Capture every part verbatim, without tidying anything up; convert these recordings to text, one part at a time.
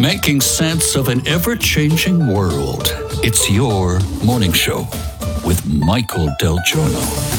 making sense of an ever-changing world. It's your morning show with Michael Del Giorno.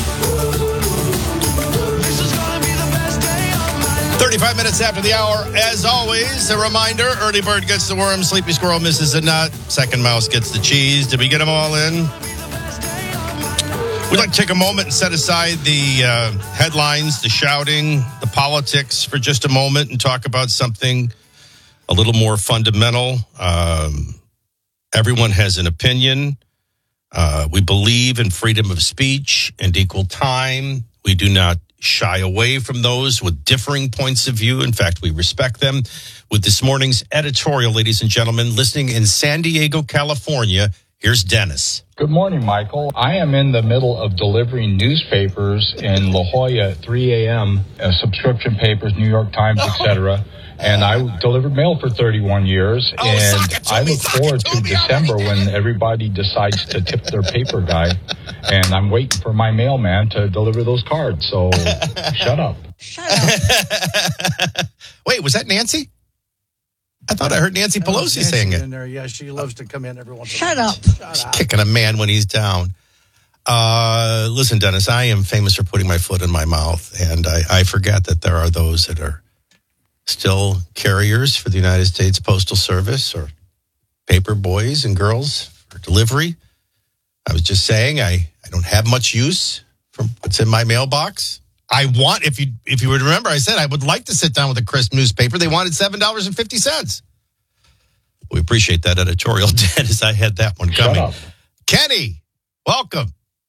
thirty-five minutes after the hour, as always, a reminder, early bird gets the worm, sleepy squirrel misses the nut, second mouse gets the cheese. Did we get them all in? We'd like to take a moment and set aside the uh, headlines, the shouting, the politics for just a moment and talk about something a little more fundamental. Um, everyone has an opinion. Uh, we believe in freedom of speech and equal time. We do not shy away from those with differing points of view. In fact, we respect them. With this morning's editorial, ladies and gentlemen, listening in San Diego, California, here's Dennis. Good morning, Michael. I am in the middle of delivering newspapers in La Jolla at three a.m., uh, subscription papers, New York Times, et cetera. And I delivered mail for thirty-one years. Oh, and to I me, look forward to, to December when everybody decides to tip their paper guy. And I'm waiting for my mailman to deliver those cards. So shut up. Shut up. Wait, was that Nancy? I thought I heard Nancy That was Pelosi Nancy saying it. in there. Yeah, she loves to come in every once Shut in a while. up. Shut She's up. kicking a man when he's down. Uh, listen, Dennis, I am famous for putting my foot in my mouth, and I, I forget that there are those that are still carriers for the United States Postal Service or paper boys and girls for delivery. I was just saying I, I don't have much use from what's in my mailbox. I want, if you if you would remember, I said I would like to sit down with a crisp newspaper. They wanted seven dollars and fifty cents. We appreciate that editorial, Dennis. I had that one coming. Shut up. Kenny, welcome.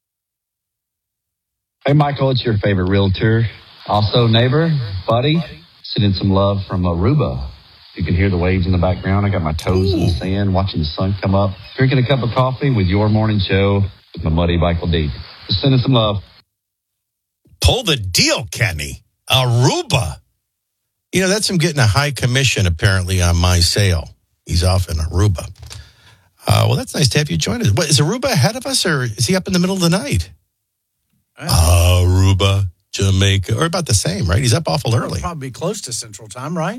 Hey, Michael, it's your favorite realtor. Also, neighbor, buddy, sending some love from Aruba. You can hear the waves in the background. I got my toes in the sand, watching the sun come up, drinking a cup of coffee with your morning show with my buddy Michael D. Just sending some love. Pull the deal, Kenny. Aruba. You know, that's him getting a high commission, apparently, on my sale. He's off in Aruba. Uh, well, that's nice to have you join us. What, is Aruba ahead of us, or is he up in the middle of the night? Aruba, Jamaica, or about the same, right? He's up awful early. Probably close to Central Time, right?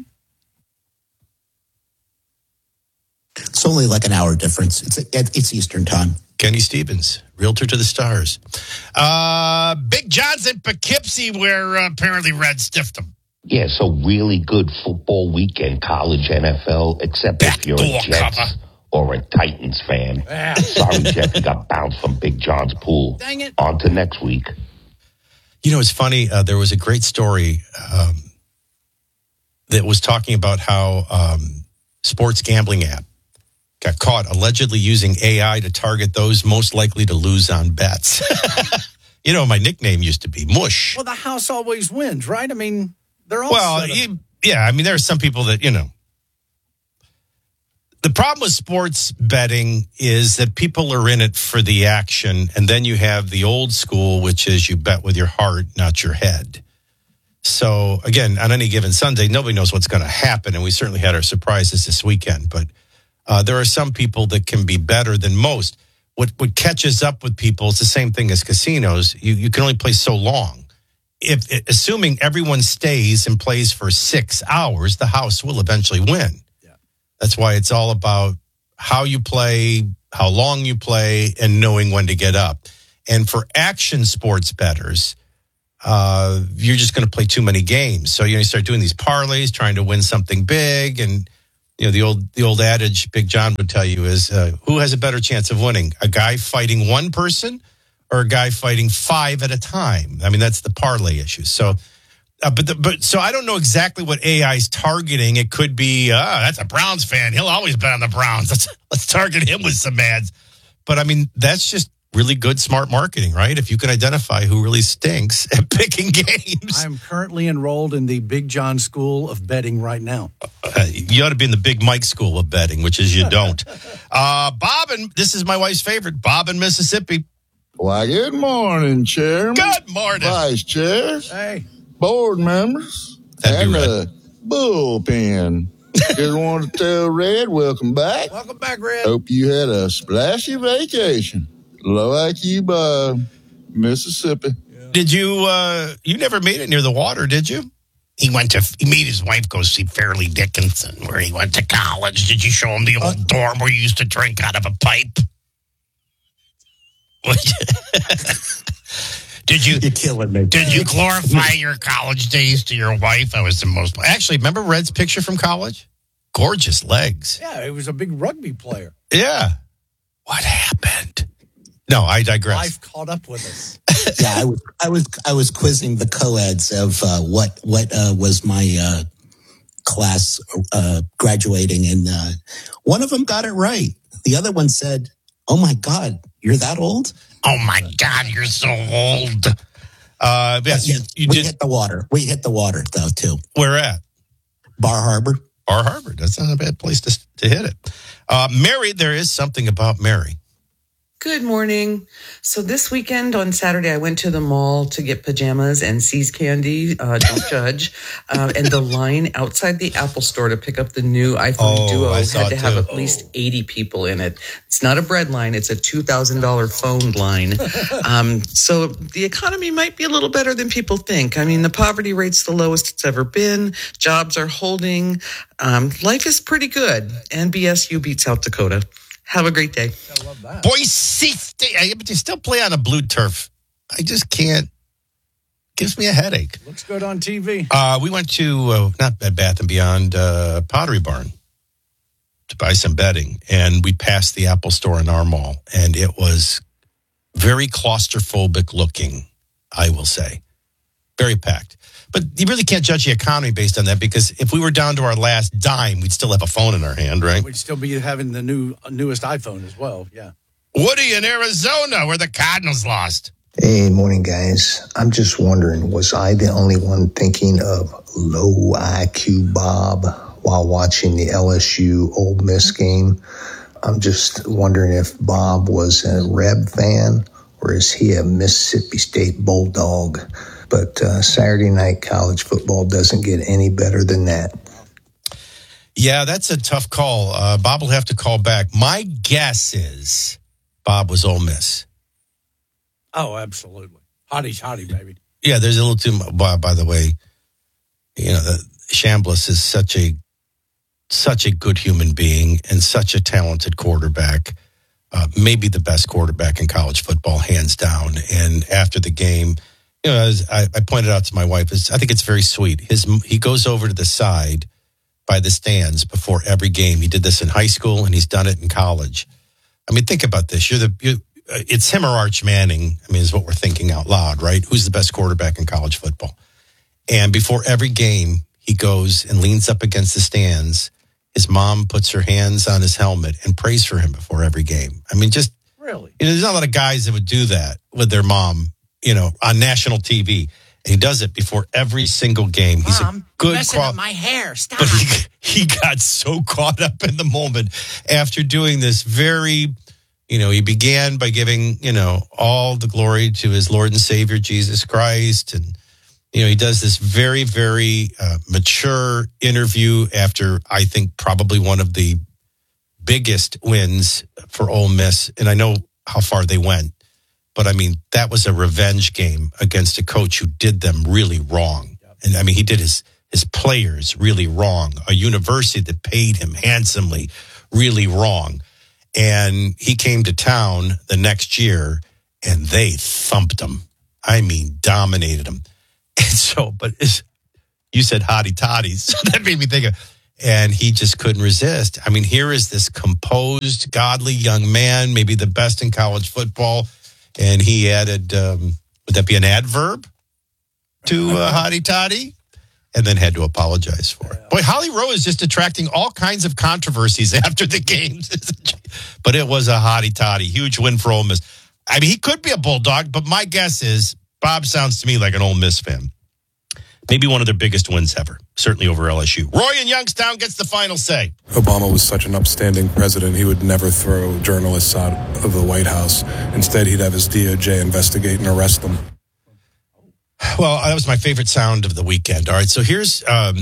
It's only like an hour difference. It's it's Eastern Time. Kenny Stevens, realtor to the stars. Uh, Big John's in Poughkeepsie, where uh, apparently Red stiffed him. Yeah, so really good football weekend, college, N F L, except Back if you're door a Jets cover. or a Titans fan. Yeah. Sorry, Jeff, you got bounced from Big John's pool. Dang it. On to next week. You know, it's funny. Uh, there was a great story um, that was talking about how um, sports gambling app got caught allegedly using A I to target those most likely to lose on bets. You know, my nickname used to be Mush. Well, the house always wins, right? I mean, they're all Well, set up. you, yeah, I mean, there are some people that, you know. The problem with sports betting is that people are in it for the action, and then you have the old school, which is you bet with your heart, not your head. So, again, on any given Sunday, nobody knows what's going to happen, and we certainly had our surprises this weekend. But uh, there are some people that can be better than most. What what catches up with people is the same thing as casinos. You you can only play so long. If assuming everyone stays and plays for six hours, the house will eventually win. Yeah. That's why it's all about how you play, how long you play, and knowing when to get up. And for action sports bettors, uh, you're just going to play too many games. So you know, you start doing these parlays, trying to win something big, and you know the old the old adage Big John would tell you is uh, who has a better chance of winning? A guy fighting one person, or a guy fighting five at a time? I mean, that's the parlay issue. So, uh, but the, but so I don't know exactly what A I is targeting. It could be, uh, that's a Browns fan. He'll always bet on the Browns. Let's let's target him with some ads. But I mean, that's just really good, smart marketing, right? If you can identify who really stinks at picking games. I'm currently enrolled in the Big John School of Betting right now. Uh, you ought to be in the Big Mike School of Betting, which is you don't. uh, Bob, and this is my wife's favorite, Bob in Mississippi. Why, good morning, Chairman. Good morning. Vice chairs, Hey. board members, That'd be and the bullpen. Just want to tell Red, welcome back. Welcome back, Red. Hope you had a splashy vacation. Like you by Mississippi. Did you, uh, you never made it near the water, did you? He went to, he made his wife go see Fairleigh Dickinson, where he went to college. Did you show him the old uh, dorm where you used to drink out of a pipe? Did you, You're killing me. Did you glorify your college days to your wife? I was the most. Actually, remember Red's picture from college? Gorgeous legs. Yeah, he was a big rugby player. Yeah. What happened? No, I digress. Life caught up with us. Yeah, I was, I was, I was quizzing the co-eds of uh, what what uh, was my uh, class uh, graduating, and uh, one of them got it right. The other one said, "Oh my God, you're that old? Oh my God, you're so old." Uh, yes, yeah, you we did. hit the water. We hit the water though too. Where at? Bar Harbor. Bar Harbor. That's not a bad place to to hit it. Uh, Mary, there is something about Mary. Good morning. So this weekend on Saturday, I went to the mall to get pajamas and seize candy. Uh, don't judge. Uh, and the line outside the Apple store to pick up the new iPhone Oh, Duo I had saw to it have too. at least eighty people in it. It's not a bread line. It's a two thousand dollars phone line. Um, so the economy might be a little better than people think. I mean, the poverty rate's the lowest it's ever been. Jobs are holding. Um, life is pretty good. And B S U beats South Dakota. Have a great day. I love that. Boise State, but you still play on a blue turf. I just can't. Gives me a headache. Looks good on T V. Uh, we went to, uh, not Bed Bath and Beyond, uh, Pottery Barn to buy some bedding. And we passed the Apple store in our mall. And it was very claustrophobic looking, I will say. Very packed. But you really can't judge the economy based on that, because if we were down to our last dime, we'd still have a phone in our hand, right? We'd still be having the new newest iPhone as well. Yeah. Woody in Arizona, where the Cardinals lost. Hey, morning, guys. I'm just wondering, was I the only one thinking of low I Q Bob while watching the L S U Ole Miss game? I'm just wondering if Bob was a Reb fan, or is he a Mississippi State Bulldog? But uh, Saturday night college football doesn't get any better than that. Yeah, that's a tough call. Uh, Bob will have to call back. My guess is Bob was Ole Miss. Oh, absolutely. Hottie, hottie, baby. Yeah, there's a little too much. By, by the way, you know, the, Chambliss is such a such a good human being and such a talented quarterback. Uh, maybe the best quarterback in college football, hands down. And after the game, you know, as I, I pointed out to my wife, is I think it's very sweet. His he goes over to the side by the stands before every game. He did this in high school and he's done it in college. I mean, think about this. You're the you, it's him or Arch Manning. I mean, is what we're thinking out loud, right? Who's the best quarterback in college football? And before every game, he goes and leans up against the stands. His mom puts her hands on his helmet and prays for him before every game. I mean, just really, you know, there's not a lot of guys that would do that with their mom, you know, on national T V. And he does it before every single game. He's Mom, a good messing qual- up my hair. Stop. But he, he got so caught up in the moment after doing this very, you know, he began by giving, you know, all the glory to his Lord and Savior, Jesus Christ. And, you know, he does this very, very uh, mature interview after, I think, probably one of the biggest wins for Ole Miss. And I know how far they went. But, I mean, that was a revenge game against a coach who did them really wrong. And, I mean, he did his his players really wrong. A university that paid him handsomely really wrong. And he came to town the next year, and they thumped him. I mean, dominated him. And so, but it's, you said hottie toddies. So that made me think of, and he just couldn't resist. I mean, here is this composed, godly young man, maybe the best in college football. And he added, um, would that be an adverb to uh, hottie toddy? And then had to apologize for it. Boy, Holly Rowe is just attracting all kinds of controversies after the games. But it was a hottie toddy. Huge win for Ole Miss. I mean, he could be a Bulldog, but my guess is Bob sounds to me like an Ole Miss fan. Maybe one of their biggest wins ever, certainly over L S U. Roy in Youngstown gets the final say. Obama was such an upstanding president, he would never throw journalists out of the White House. Instead, he'd have his D O J investigate and arrest them. Well, that was my favorite sound of the weekend. All right, so here's, um,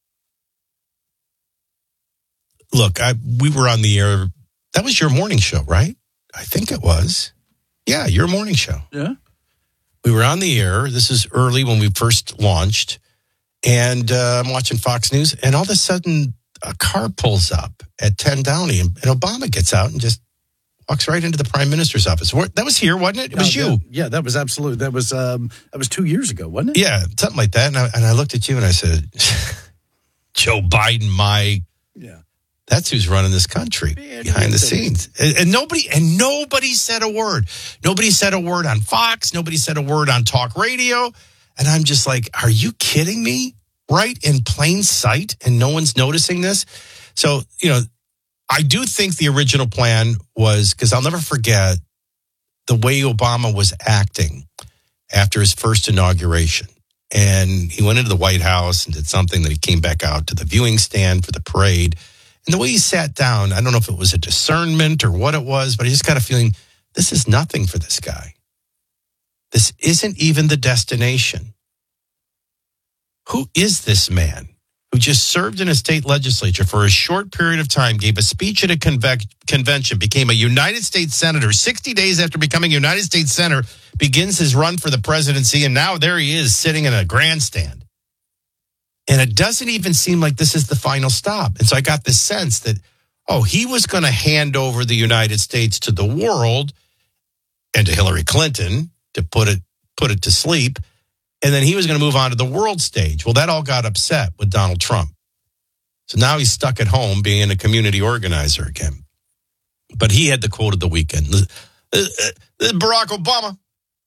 look, I, we were on the air. That was your morning show, right? I think it was. Yeah, your morning show. Yeah. We were on the air. This is early when we first launched. And uh, I'm watching Fox News, and all of a sudden, a car pulls up at ten Downey, and, and Obama gets out and just walks right into the prime minister's office. That was here, wasn't it? It was no, you. That, yeah, that was absolutely. That was um, that was two years ago, wasn't it? Yeah, something like that. And I, and I looked at you and I said, Joe Biden, Mike. Yeah. That's who's running this country Man, behind the scenes. And, and nobody and nobody said a word. Nobody said a word on Fox. Nobody said a word on talk radio. And I'm just like, are you kidding me? Right in plain sight, and no one's noticing this. So, you know, I do think the original plan was, because I'll never forget the way Obama was acting after his first inauguration. And he went into the White House and did something, that he came back out to the viewing stand for the parade. And the way he sat down, I don't know if it was a discernment or what it was, but I just got a feeling this is nothing for this guy. This isn't even the destination. Who is this man who just served in a state legislature for a short period of time, gave a speech at a conve- convention, became a United States senator, sixty days after becoming a United States senator, begins his run for the presidency, and now there he is sitting in a grandstand. And it doesn't even seem like this is the final stop. And so I got this sense that, oh, he was going to hand over the United States to the world and to Hillary Clinton to put it put it to sleep. And then he was going to move on to the world stage. Well, that all got upset with Donald Trump. So now he's stuck at home being a community organizer again. But he had the quote of the weekend. Barack Obama,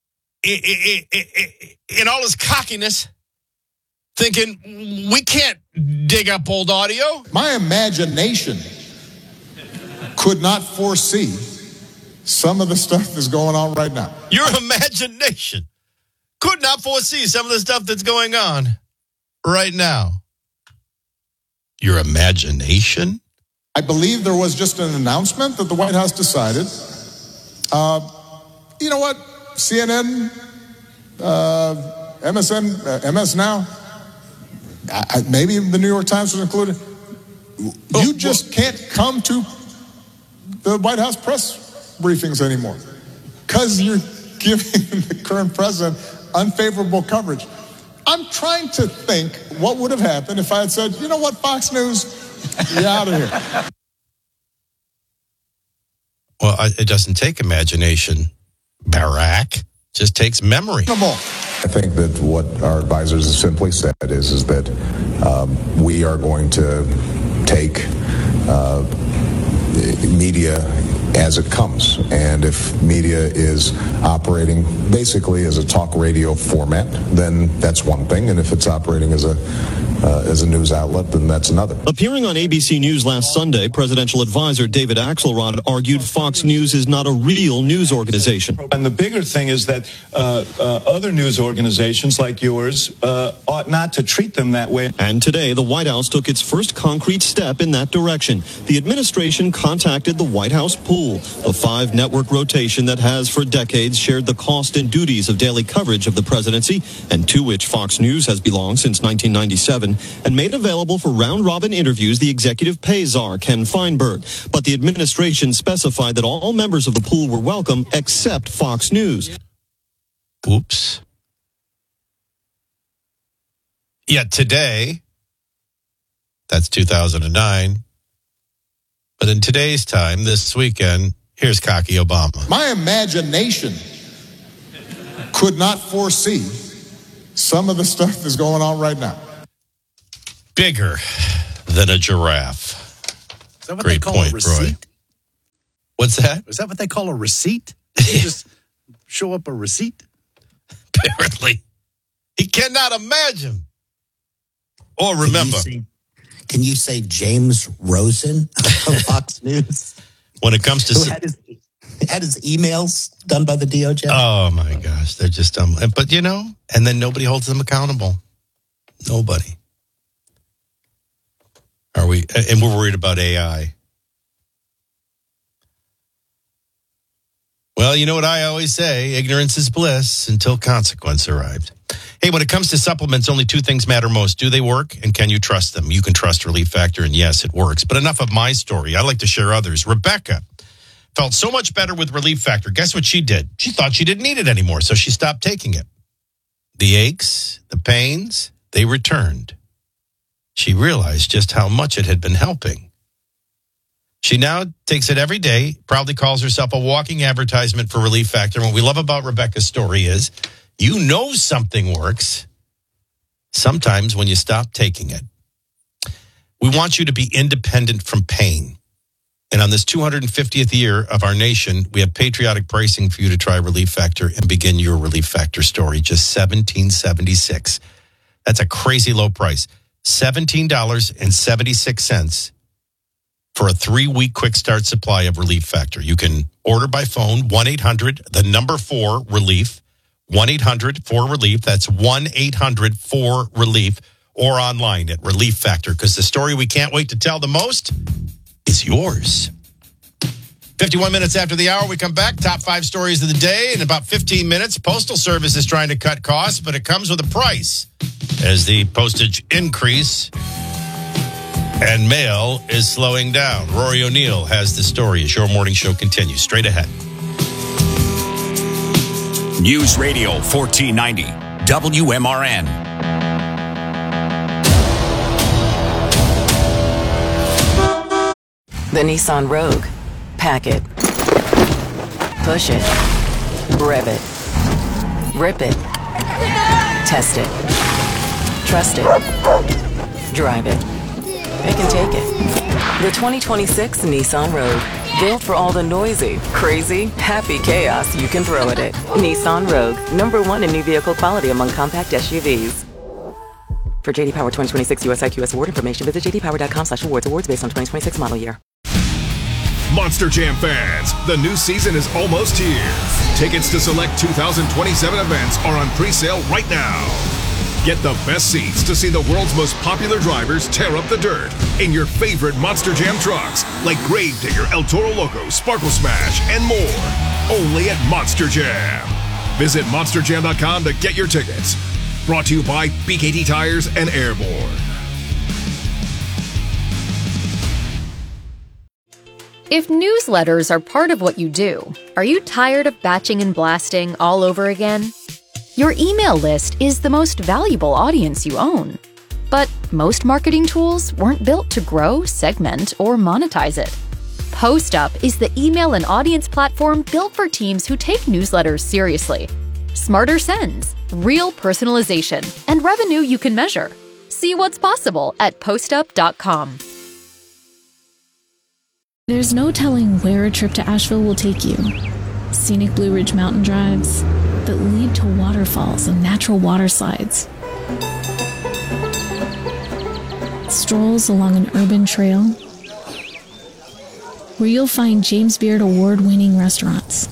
in all his cockiness, thinking, we can't dig up old audio. My imagination could not foresee some of the stuff that's going on right now. Your imagination could not foresee some of the stuff that's going on right now. Your imagination? I believe there was just an announcement that the White House decided, uh, you know what, C N N, uh, M S N, uh, M S Now, I, maybe the New York Times was included. You just can't come to the White House press briefings anymore because you're giving the current president unfavorable coverage. I'm trying to think what would have happened if I had said, you know what, Fox News, you're out of here. Well, it doesn't take imagination, Barack. It just takes memory. I think that what our advisors have simply said is, is that um, we are going to take uh, media as it comes. And if media is operating basically as a talk radio format, then that's one thing. And if it's operating as a uh, as a news outlet, then that's another. Appearing on A B C News last Sunday, presidential advisor David Axelrod argued Fox News is not a real news organization. And the bigger thing is that uh, uh, other news organizations like yours uh, ought not to treat them that way. And today, the White House took its first concrete step in that direction. The administration contacted the White House Pool, a five-network rotation that has for decades shared the cost and duties of daily coverage of the presidency, and to which Fox News has belonged since nineteen ninety-seven, and made available for round-robin interviews the executive pay czar, Ken Feinberg. But the administration specified that all members of the pool were welcome except Fox News. Oops. Yet today, that's two thousand nine, but in today's time, this weekend, here's cocky Obama. My imagination could not foresee some of the stuff that's going on right now. Bigger than a giraffe. Is that what Great they call point, a receipt? Roy. What's that? Is that what they call a receipt? You just show up a receipt? Apparently. He cannot imagine. Or remember. Can you say, can you say James Rosen of Fox News? When it comes to... Who had his, had his emails done by the D O J? Oh, my gosh. They're just dumb. But, you know, and then nobody holds them accountable. Nobody. Are we? And we're worried about A I. Well, you know what I always say, ignorance is bliss until consequence arrives. Hey, when it comes to supplements, only two things matter most. Do they work? And can you trust them? You can trust Relief Factor, and yes, it works. But enough of my story. I like to share others. Rebecca felt so much better with Relief Factor. Guess what she did? She thought she didn't need it anymore, so she stopped taking it. The aches, the pains, they returned, she realized just how much it had been helping. She now takes it every day, proudly calls herself a walking advertisement for Relief Factor. And what we love about Rebecca's story is you know something works sometimes when you stop taking it. We want you to be independent from pain. And on this two hundred fiftieth year of our nation, we have patriotic pricing for you to try Relief Factor and begin your Relief Factor story. Just seventeen dollars and seventy-six cents. That's a crazy low price. seventeen dollars and seventy-six cents for a three-week quick start supply of Relief Factor. You can order by phone, one eight hundred, the number four, relief, one eight hundred four relief. That's one eight hundred four relief, or online at Relief Factor, because the story we can't wait to tell the most is yours. fifty-one minutes after the hour, we come back. Top five stories of the day. In about fifteen minutes, Postal Service is trying to cut costs, but it comes with a price as the postage increase and mail is slowing down. Rory O'Neill has the story as your morning show continues. Straight ahead. News Radio fourteen ninety, W M R N. The Nissan Rogue. Pack it. Push it. Rev it. Rip it. Test it. Trust it. Drive it. It can take it. The twenty twenty-six Nissan Rogue. Built for all the noisy, crazy, happy chaos you can throw at it. Nissan Rogue. Number one in new vehicle quality among compact S U Vs. For J D Power twenty twenty-six U S I Q S award information, visit j d power dot com slash awards. Awards based on twenty twenty-six model year. Monster Jam fans, the new season is almost here. Tickets to select two thousand twenty-seven events are on pre-sale right now. Get the best seats to see the world's most popular drivers tear up the dirt in your favorite Monster Jam trucks, like Gravedigger, El Toro Loco, Sparkle Smash, and more. Only at Monster Jam. Visit monster jam dot com to get your tickets. Brought to you by B K T Tires and Airborne. If newsletters are part of what you do, are you tired of batching and blasting all over again? Your email list is the most valuable audience you own. But most marketing tools weren't built to grow, segment, or monetize it. PostUp is the email and audience platform built for teams who take newsletters seriously. Smarter sends, real personalization, and revenue you can measure. See what's possible at postup dot com. There's no telling where a trip to Asheville will take you. Scenic Blue Ridge mountain drives that lead to waterfalls and natural water slides. Strolls along an urban trail where you'll find James Beard award-winning restaurants.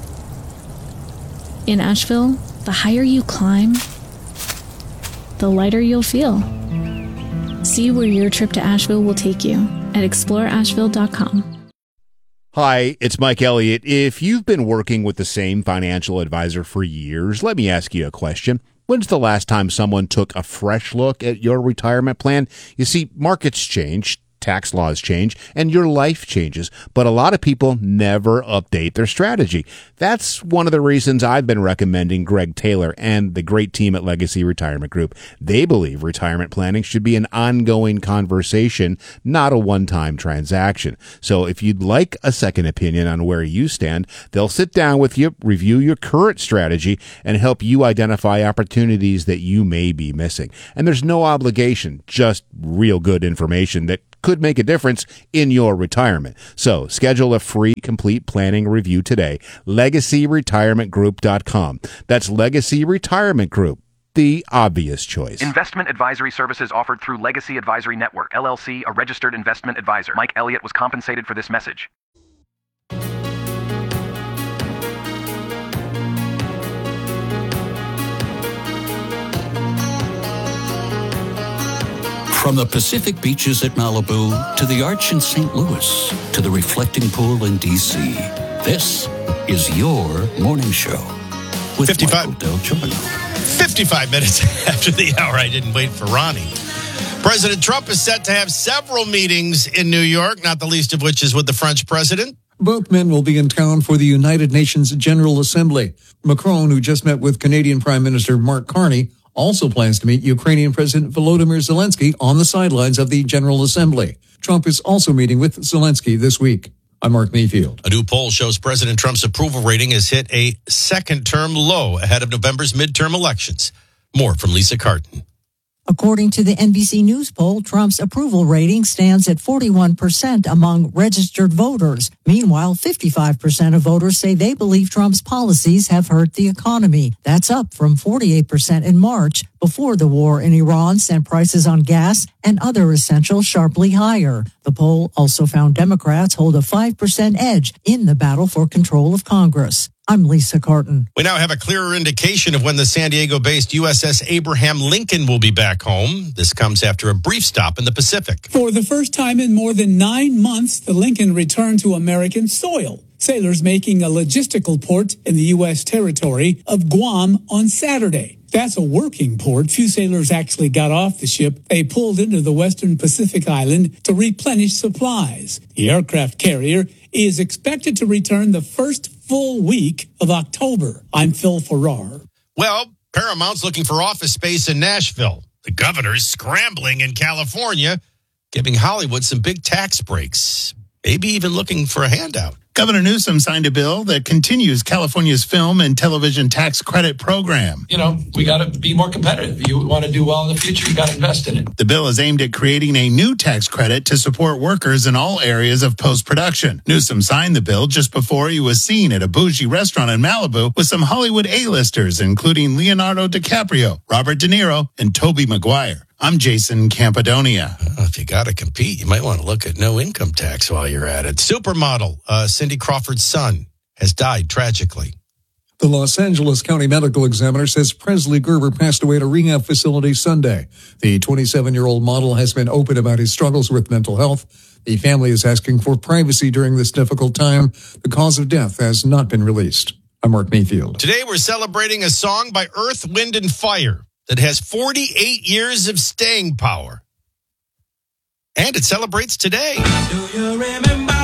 In Asheville, the higher you climb, the lighter you'll feel. See where your trip to Asheville will take you at explore asheville dot com. Hi, it's Mike Elliott. If you've been working with the same financial advisor for years, let me ask you a question. When's the last time someone took a fresh look at your retirement plan? You see, markets change, tax laws change, and your life changes, but a lot of people never update their strategy. That's one of the reasons I've been recommending Greg Taylor and the great team at Legacy Retirement Group. They believe retirement planning should be an ongoing conversation, not a one-time transaction. So if you'd like a second opinion on where you stand, they'll sit down with you, review your current strategy, and help you identify opportunities that you may be missing. And there's no obligation, just real good information that could make a difference in your retirement. So schedule a free complete planning review today. legacy retirement group dot com. That's Legacy Retirement Group, the obvious choice. Investment advisory services offered through Legacy Advisory Network, L L C, a registered investment advisor. Mike Elliott was compensated for this message. From the Pacific beaches at Malibu to the Arch in Saint Louis to the reflecting pool in D C, this is your morning show with fifty-five Michael Del Giorno. fifty-five minutes after the hour. I didn't wait for Ronnie. President Trump is set to have several meetings in New York, not the least of which is with the French president. Both men will be in town for the United Nations General Assembly. Macron, who just met with Canadian Prime Minister Mark Carney, also plans to meet Ukrainian President Volodymyr Zelensky on the sidelines of the General Assembly. Trump is also meeting with Zelensky this week. I'm Mark Mayfield. A new poll shows President Trump's approval rating has hit a second-term low ahead of November's midterm elections. More from Lisa Carton. According to the N B C News poll, Trump's approval rating stands at forty-one percent among registered voters. Meanwhile, fifty-five percent of voters say they believe Trump's policies have hurt the economy. That's up from forty-eight percent in March, before the war in Iran sent prices on gas and other essentials sharply higher. The poll also found Democrats hold a five percent edge in the battle for control of Congress. I'm Lisa Carton. We now have a clearer indication of when the San Diego-based U S S Abraham Lincoln will be back home. This comes after a brief stop in the Pacific. For the first time in more than nine months, the Lincoln returned to American soil. Sailors making a logistical port in the U S territory of Guam on Saturday. That's a working port. Few sailors actually got off the ship. They pulled into the western Pacific island to replenish supplies. The aircraft carrier is expected to return the first full week of October. I'm Phil Farrar. Well, Paramount's looking for office space in Nashville. The governor's scrambling in California, giving Hollywood some big tax breaks, maybe even looking for a handout. Governor Newsom signed a bill that continues California's film and television tax credit program. You know, we got to be more competitive. You want to do well in the future, you got to invest in it. The bill is aimed at creating a new tax credit to support workers in all areas of post-production. Newsom signed the bill just before he was seen at a bougie restaurant in Malibu with some Hollywood A-listers, including Leonardo DiCaprio, Robert De Niro, and Tobey Maguire. I'm Jason Campodonia. Well, if you got to compete, you might want to look at no income tax while you're at it. Supermodel uh, Cindy Crawford's son has died tragically. The Los Angeles County Medical Examiner says Presley Gerber passed away at a rehab facility Sunday. The twenty-seven-year-old model has been open about his struggles with mental health. The family is asking for privacy during this difficult time. The cause of death has not been released. I'm Mark Mayfield. Today we're celebrating a song by Earth, Wind, and Fire that has forty-eight years of staying power. And it celebrates today. Do you remember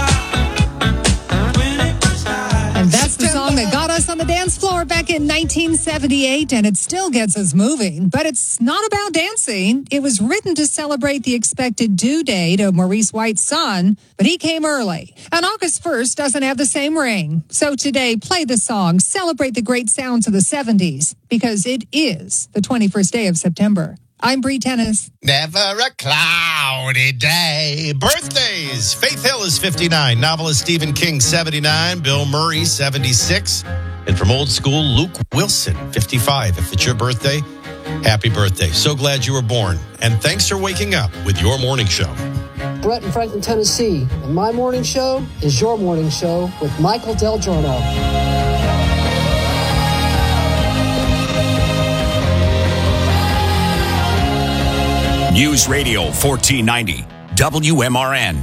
when it first started? And that's the song that got us on the dance floor back in nineteen seventy-eight, and it still gets us moving. But it's not about dancing. It was written to celebrate the expected due date of Maurice White's son, but he came early. And August first doesn't have the same ring. So today, play the song, celebrate the great sounds of the seventies, because it is the twenty-first day of September. I'm Bree Tennis. Never a cloudy day. Birthdays. Faith Hill is fifty-nine. Novelist Stephen King, seventy-nine. Bill Murray, seventy-six. And from old school, Luke Wilson, fifty-five. If it's your birthday, happy birthday. So glad you were born. And thanks for waking up with your morning show. Brett in Franklin, Tennessee. And my morning show is your morning show with Michael Del Giorno. News Radio fourteen ninety, W M R N.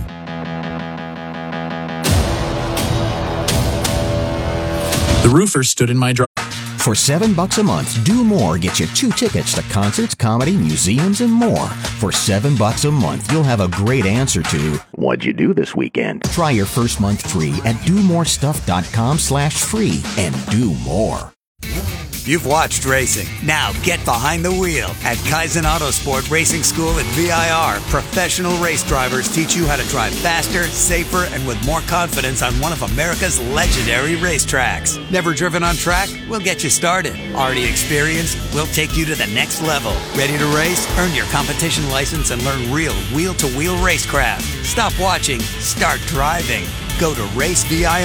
The roofer stood in my driveway. For seven bucks a month, Do More gets you two tickets to concerts, comedy, museums, and more. For seven bucks a month, you'll have a great answer to, what'd you do this weekend? Try your first month free at do more stuff dot com slash free and do more. You've watched racing. Now get behind the wheel. At Kaizen Autosport Racing School at V I R, professional race drivers teach you how to drive faster, safer, and with more confidence on one of America's legendary racetracks. Never driven on track? We'll get you started. Already experienced? We'll take you to the next level. Ready to race? Earn your competition license and learn real wheel-to-wheel racecraft. Stop watching. Start driving. Go to race V I R.